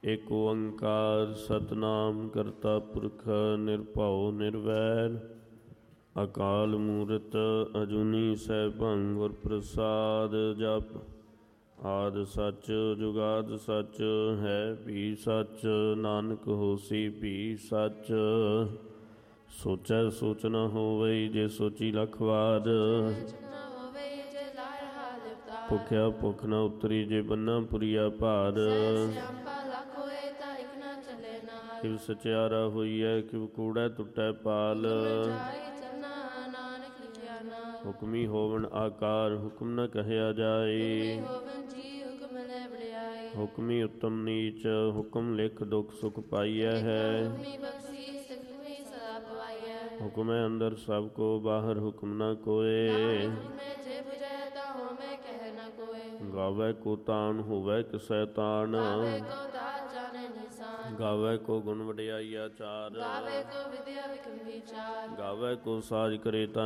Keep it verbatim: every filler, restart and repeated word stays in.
ਏਕ ਓੰਕਾਰ ਸਤਿਨਾਮ ਕਰਤਾ ਪੁਰਖ ਨਿਰਭਉ ਨਿਰਵੈਰ ਅਕਾਲ ਮੂਰਤ ਅਜੂਨੀ ਸੈਭੰ ਗੁਰ ਪ੍ਰਸਾਦ ਜਪ। ਆਦਿ ਸੱਚ ਜੁਗਾਦ ਸੱਚ ਹੈ ਵੀ ਸੱਚ, ਨਾਨਕ ਹੋਸੀ ਵੀ ਸੱਚ। ਸੋਚੈ ਸੋਚ ਨ ਹੋਵਈ ਜੇ ਸੋਚੀ ਲੱਖ ਵਾਰ, ਭੁਖਿਆ ਭੁਖ ਨ ਉਤਰੀ ਜੇ ਬੰਨਾ ਪੁਰੀਆ ਭਾਰ। ਕਿਵ ਸਚਿਆਰਾ ਹੋਈਐ ਕਿਵ ਕੂੜੈ ਟੁੱਟੈ ਪਾਲ, ਹੁਕਮੀ ਹੋਵਨ ਆਕਾਰ ਹੁਕਮ ਨ ਕਹਿਆ ਜਾਏ। ਹੁਕਮੀ ਉੱਤਮ ਨੀਚ ਹੁਕਮ ਲਿਖ ਦੁਖ ਸੁਖ ਪਾਈਐ ਹੈ। ਹੁਕਮੈ ਅੰਦਰ ਸਭ ਕੋ ਬਾਹਰ ਹੁਕਮ ਨ ਕੋਏ। ਗਾਵੈ ਕੋ ਤਾਣ ਹੋਵੈ ਕਿਸੈ ਤਾਣ, ਗਾਵੈ ਕੋ ਗੁਣ ਵਡਿਆਈਆ ਚਾਰ। ਗਾਵੈ ਕੋ ਸਾਜ ਕਰੇ ਤਾ